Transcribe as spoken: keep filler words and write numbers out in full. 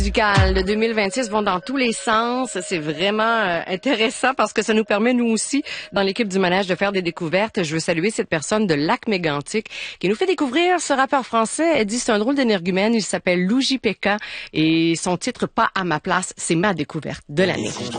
Musicales de deux mille vingt-six vont dans tous les sens. C'est vraiment euh, intéressant parce que ça nous permet, nous aussi, dans l'équipe du Manège, de faire des découvertes. Je veux saluer cette personne de Lac-Mégantic qui nous fait découvrir ce rappeur français. Elle dit c'est un drôle d'énergumène. Il s'appelle Lou J P K et son titre Pas à ma place, c'est ma découverte de l'année.